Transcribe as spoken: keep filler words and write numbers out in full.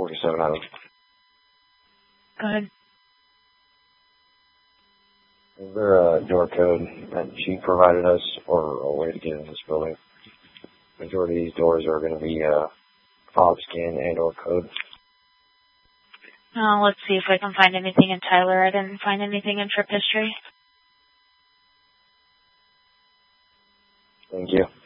forty-seven Island. Go ahead. Is there a door code that she provided us or a way to get in this building? Majority of these doors are going to be uh, fob scan and or code. Uh, let's see if I can find anything in Tyler. I didn't find anything in trip history. Thank you.